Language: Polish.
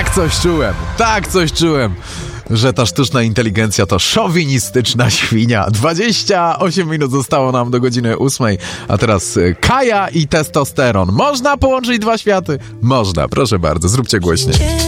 tak coś czułem, że ta sztuczna inteligencja to szowinistyczna świnia. 28 minut zostało nam do godziny 8, a teraz Kaja i testosteron. Można połączyć dwa światy? Można, proszę bardzo, zróbcie głośniej.